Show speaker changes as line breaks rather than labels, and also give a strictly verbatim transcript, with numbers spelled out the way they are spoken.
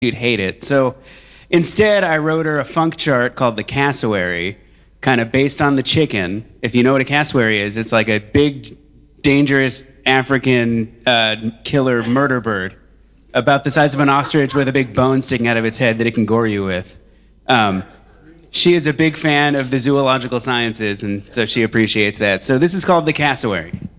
you'd hate it. So instead, I wrote her a funk chart called the Cassowary, kind of based on the chicken. If you know what a cassowary is, it's like a big, dangerous African uh, killer murder bird, about the size of an ostrich with a big bone sticking out of its head that it can gore you with. Um, she is a big fan of the zoological sciences, and so she appreciates that. So this is called the Cassowary.